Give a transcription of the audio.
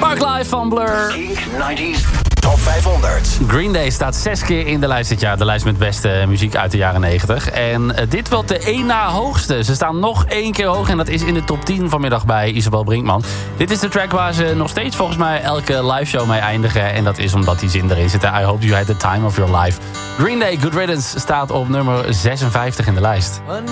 Life van Blur. Kink 90s Top 500. Green Day staat 6 keer in de lijst dit jaar. De lijst met beste muziek uit de jaren 90. En dit wordt de 1 na hoogste. Ze staan nog 1 keer hoog en dat is in de top 10 vanmiddag bij Isabel Brinkman. Dit is de track waar ze nog steeds volgens mij elke live show mee eindigen. En dat is omdat die zin erin zit. I hope you had the time of your life. Green Day, Good Riddance staat op nummer 56 in de lijst.